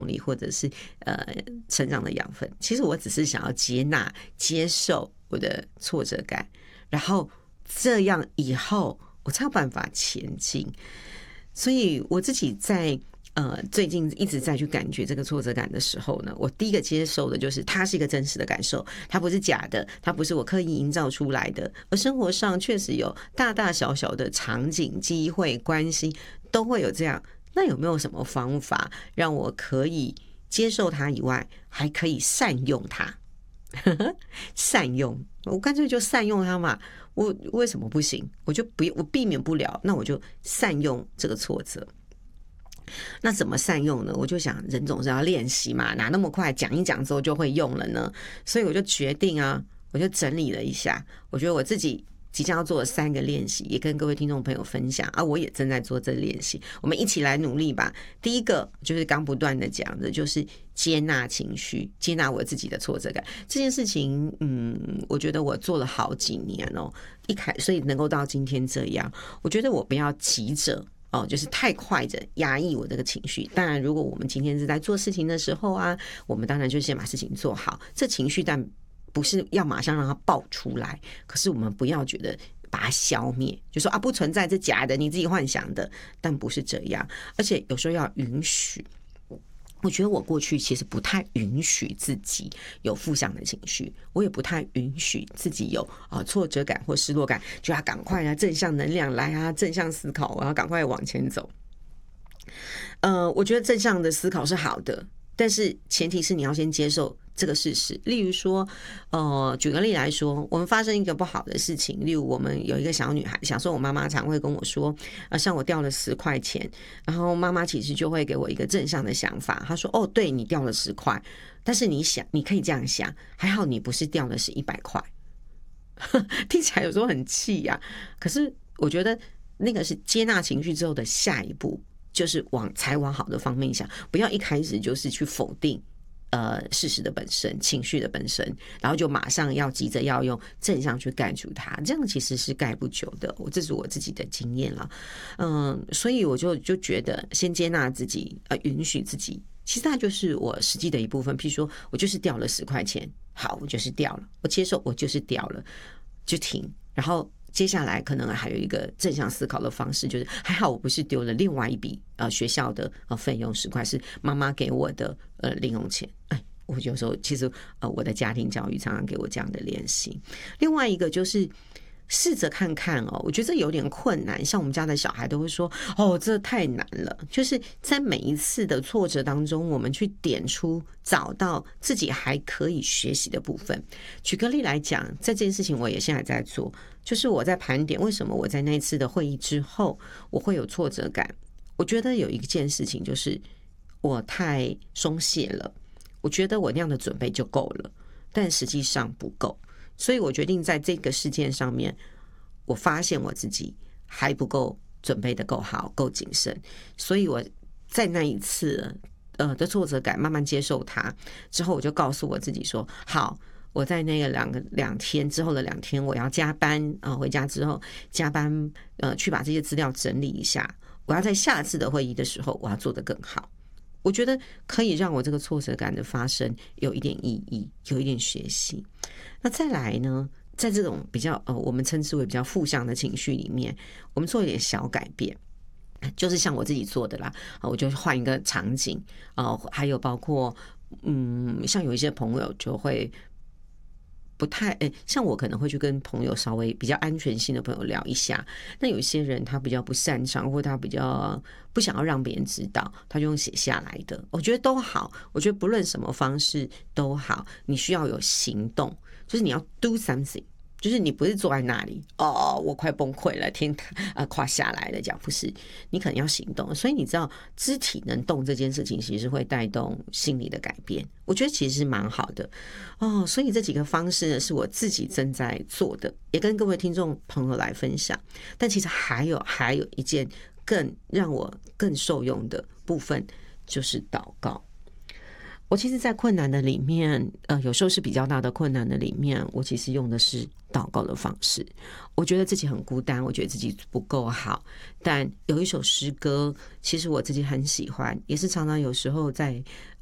力，或者是成长的养分。其实我只是想要接纳、接受我的挫折感，然后这样以后我才有办法前进。所以我自己在最近一直在去感觉这个挫折感的时候呢，我第一个接受的就是它是一个真实的感受，它不是假的，它不是我刻意营造出来的，而生活上确实有大大小小的场景、机会、关系都会有这样。那有没有什么方法让我可以接受它以外，还可以善用它？善用，我干脆就善用它嘛。我为什么不行？我避免不了，那我就善用这个挫折。那怎么善用呢？我就想人总是要练习嘛，哪那么快讲一讲之后就会用了呢？所以我就决定啊，我就整理了一下，我觉得我自己即将要做的3个练习，也跟各位听众朋友分享啊，我也正在做这练习，我们一起来努力吧。第一个就是刚不断的讲的，就是接纳情绪，接纳我自己的挫折感这件事情。我觉得我做了好几年哦，所以能够到今天这样，我觉得我不要急着。就是太快的压抑我这个情绪。当然，如果我们今天是在做事情的时候啊，我们当然就先把事情做好。这情绪但不是要马上让它爆出来，可是我们不要觉得把它消灭，就说啊不存在，这假的，你自己幻想的，但不是这样。而且有时候要允许。我觉得我过去其实不太允许自己有负向的情绪，我也不太允许自己有挫折感或失落感，就要赶快啊正向能量来啊，正向思考，我要赶快往前走。我觉得正向的思考是好的，但是前提是你要先接受这个事实。例如说举个例来说，我们发生一个不好的事情，例如我们有一个小女孩，小时候我妈妈常会跟我说像我掉了10块钱，然后妈妈其实就会给我一个正向的想法，她说哦对，你掉了10块，但是你可以这样想，还好你不是掉的是100块。听起来有时候很气啊，可是我觉得那个是接纳情绪之后的下一步，就是才往好的方面想，不要一开始就是去否定事实的本身，情绪的本身，然后就马上要急着要用正向去盖住它，这样其实是盖不久的。这是我自己的经验了。所以我就觉得先接纳自己，允许自己，其实它就是我实际的一部分。譬如说我就是掉了10块钱，好，我就是掉了，我接受我就是掉了，就停。然后接下来可能还有一个正向思考的方式，就是还好我不是丢了另外一笔学校的费用10块，是妈妈给我的零用钱。我有时候其实我的家庭教育常常给我这样的练习。另外一个就是试着看看我觉得这有点困难，像我们家的小孩都会说这太难了。就是在每一次的挫折当中，我们去点出找到自己还可以学习的部分。举个例来讲，在这件事情我也现在在做，就是我在盘点为什么我在那一次的会议之后我会有挫折感。我觉得有一件事情就是我太松懈了，我觉得我那样的准备就够了，但实际上不够。所以我决定在这个事件上面，我发现我自己还不够准备的够好，够谨慎。所以我在那一次的挫折感慢慢接受它之后，我就告诉我自己说，好，我在那个两天之后的2天，我要加班回家之后加班去把这些资料整理一下，我要在下次的会议的时候我要做得更好。我觉得可以让我这个挫折感的发生有一点意义，有一点学习。那再来呢，在这种比较我们称之为比较负向的情绪里面，我们做一点小改变，就是像我自己做的啦，我就换一个场景还有包括像有一些朋友就会不太像我可能会去跟朋友稍微比较安全性的朋友聊一下，那有一些人他比较不擅长，或他比较不想要让别人知道，他就用写下来的，我觉得都好。我觉得不论什么方式都好，你需要有行动，就是你要 do something， 就是你不是坐在那里我快崩溃了，天垮下来了，这样不是，你可能要行动。所以你知道肢体能动这件事情其实会带动心理的改变，我觉得其实是蛮好的所以这几个方式呢是我自己正在做的，也跟各位听众朋友来分享。但其实还有一件更让我更受用的部分，就是祷告。 我其实，在困难的里面，有时候是比较大的困难的里面，我其实用的是祷告的方式。我觉得自己很孤单，我觉得自己不够好，但有一首诗歌，其实我自己很喜欢，也是常常有时候在